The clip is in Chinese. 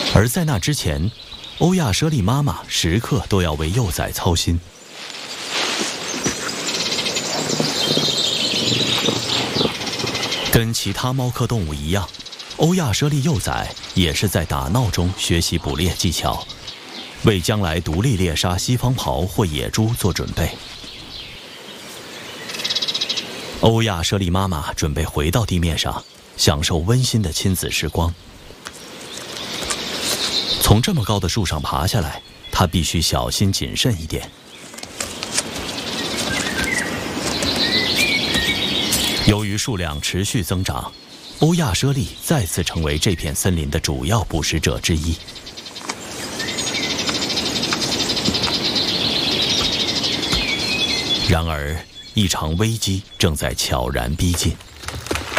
而在那之前，欧亚舍利妈妈时刻都要为幼崽操心。跟其他猫科动物一样，欧亚舍利幼崽也是在打闹中学习捕猎技巧，为将来独立猎杀西方狍或野猪做准备。欧亚舍利妈妈准备回到地面上，享受温馨的亲子时光。从这么高的树上爬下来，她必须小心谨慎一点。由于数量持续增长，欧亚舍利再次成为这片森林的主要捕食者之一。然而，一场危机正在悄然逼近。